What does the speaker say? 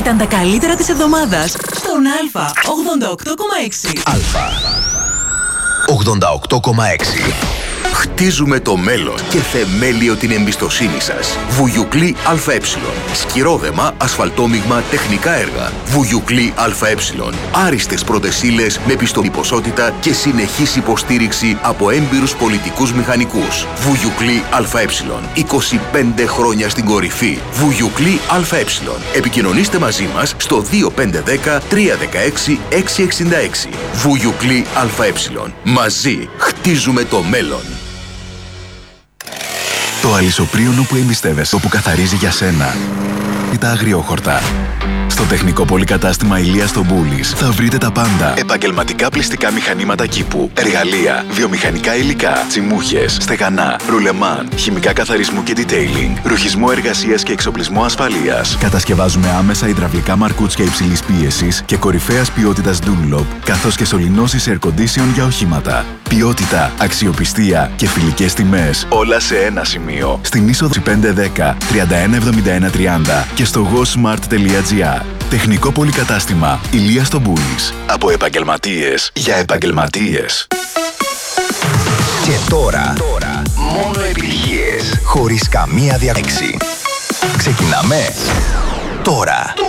ήταν τα καλύτερα της εβδομάδας στον Α 88,6. Α 88,6. Χτίζουμε το μέλλον και θεμέλιο την εμπιστοσύνη σας. Βουγιουκλή ΑΕ. Σκυρόδεμα, ασφαλτόμιγμα, τεχνικά έργα. Βουγιουκλή ΑΕ. Άριστες πρώτες ύλες με πιστωτή ποσότητα και συνεχής υποστήριξη από έμπειρους πολιτικούς μηχανικούς. Βουγιουκλή ΑΕ. 25 χρόνια στην κορυφή. Βουγιουκλή ΑΕ. Επικοινωνήστε μαζί μας στο 2510 316 666. Βουγιουκλή ΑΕ. Μαζί χτίζουμε το μέλλον. Το αλυσοπρίωνο που εμπιστεύεσαι, που καθαρίζει για σένα. Ή τα αγριόχορτα. Στο τεχνικό πολυκατάστημα Ηλίας στο Μπούλης θα βρείτε τα πάντα. Επαγγελματικά πλυστικά μηχανήματα κήπου, εργαλεία, βιομηχανικά υλικά, τσιμούχες, στεγανά, ρουλεμάν, χημικά καθαρισμού και detailing, ρουχισμό εργασίας και εξοπλισμό ασφαλείας. Κατασκευάζουμε άμεσα υδραυλικά μαρκούτσια υψηλής πίεσης και κορυφαίας ποιότητας Dunlop, καθώς και σωληνώσεις air condition για οχήματα. Ποιότητα, αξιοπιστία και φιλικές τιμές. Όλα σε ένα σημείο. Στην είσοδο 510 31 71 30 και στο gosmart.gr. Τεχνικό πολυκατάστημα Ηλίας στο Μπούλης. Από επαγγελματίες για επαγγελματίες. Και τώρα μόνο επιτυχίες, χωρίς καμία διαδέξη. Ξεκινάμε τώρα.